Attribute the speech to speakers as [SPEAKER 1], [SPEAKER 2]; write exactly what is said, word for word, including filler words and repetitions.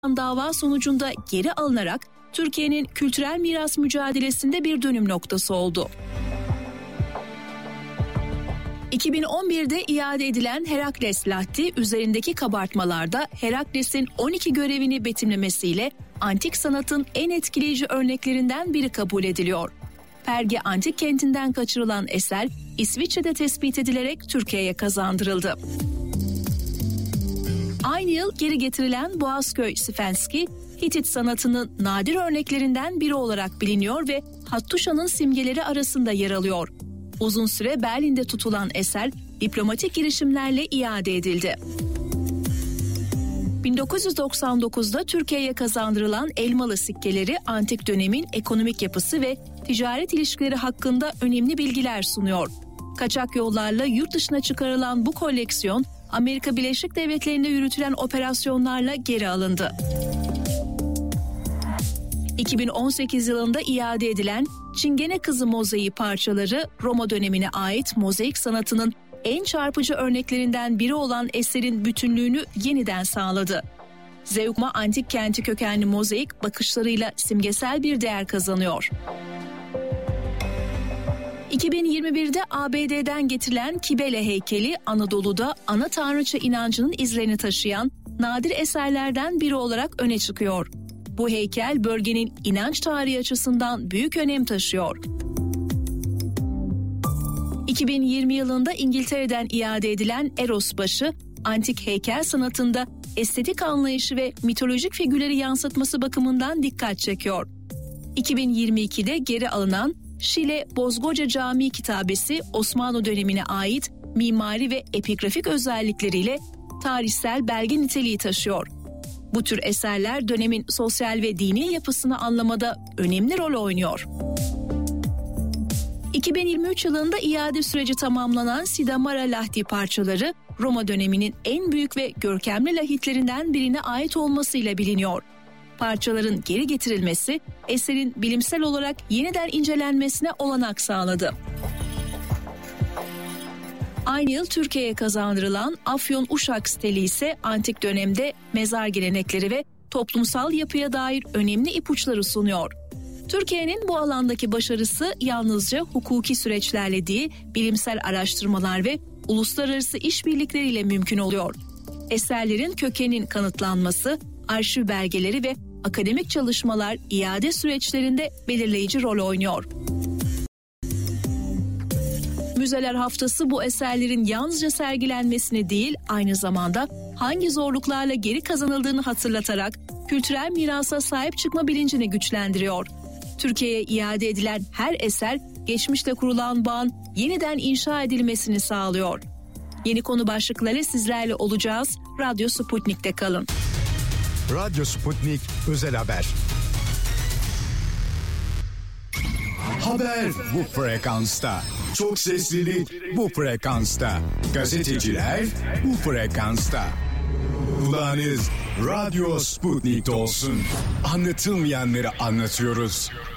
[SPEAKER 1] dava sonucunda geri alınarak Türkiye'nin kültürel miras mücadelesinde bir dönüm noktası oldu. iki bin on birde iade edilen Herakles Lahti üzerindeki kabartmalarda Herakles'in on iki görevini betimlemesiyle antik sanatın en etkileyici örneklerinden biri kabul ediliyor. Perge antik kentinden kaçırılan eser İsviçre'de tespit edilerek Türkiye'ye kazandırıldı. Aynı yıl geri getirilen Boğazköy Sfenski, Hitit sanatının nadir örneklerinden biri olarak biliniyor ve Hattuşa'nın simgeleri arasında yer alıyor. Uzun süre Berlin'de tutulan eser diplomatik girişimlerle iade edildi. bin dokuz yüz doksan dokuzda Türkiye'ye kazandırılan Elmalı sikkeleri antik dönemin ekonomik yapısı ve ticaret ilişkileri hakkında önemli bilgiler sunuyor. Kaçak yollarla yurt dışına çıkarılan bu koleksiyon Amerika Birleşik Devletleri'nde yürütülen operasyonlarla geri alındı. iki bin on sekiz yılında iade edilen Çingene Kızı mozaiği parçaları Roma dönemine ait mozaik sanatının en çarpıcı örneklerinden biri olan eserin bütünlüğünü yeniden sağladı. Zeugma antik kenti kökenli mozaik bakışlarıyla simgesel bir değer kazanıyor. iki bin yirmi birde A B D'den getirilen Kibele heykeli Anadolu'da ana tanrıça inancının izlerini taşıyan nadir eserlerden biri olarak öne çıkıyor. Bu heykel bölgenin inanç tarihi açısından büyük önem taşıyor. iki bin yirmi yılında İngiltere'den iade edilen Eros başı, antik heykel sanatında estetik anlayışı ve mitolojik figürleri yansıtması bakımından dikkat çekiyor. iki bin yirmi ikide geri alınan Şile Bozgoca Camii kitabesi Osmanlı dönemine ait mimari ve epigrafik özellikleriyle tarihsel belge niteliği taşıyor. Bu tür eserler dönemin sosyal ve dini yapısını anlamada önemli rol oynuyor. iki bin yirmi üç yılında iade süreci tamamlanan Sidamara Lahti parçaları Roma döneminin en büyük ve görkemli lahitlerinden birine ait olmasıyla biliniyor. Parçaların geri getirilmesi eserin bilimsel olarak yeniden incelenmesine olanak sağladı. Aynı yıl Türkiye'ye kazandırılan Afyon Uşak steli ise antik dönemde mezar gelenekleri ve toplumsal yapıya dair önemli ipuçları sunuyor. Türkiye'nin bu alandaki başarısı yalnızca hukuki süreçlerle değil, bilimsel araştırmalar ve uluslararası işbirlikleriyle mümkün oluyor. Eserlerin kökeninin kanıtlanması, arşiv belgeleri ve akademik çalışmalar iade süreçlerinde belirleyici rol oynuyor. Müzeler Haftası bu eserlerin yalnızca sergilenmesini değil, aynı zamanda hangi zorluklarla geri kazanıldığını hatırlatarak kültürel mirasa sahip çıkma bilincini güçlendiriyor. Türkiye'ye iade edilen her eser geçmişle kurulan bağın yeniden inşa edilmesini sağlıyor. Yeni konu başlıkları sizlerle olacağız. Radyo Sputnik'te kalın.
[SPEAKER 2] Radyo Sputnik Özel Haber. Haber bu frekansta. Çok seslilik bu frekansta. Gazeteciler bu frekansta. Kulağınız Radyo Sputnik'te olsun. Anlatılmayanları anlatıyoruz.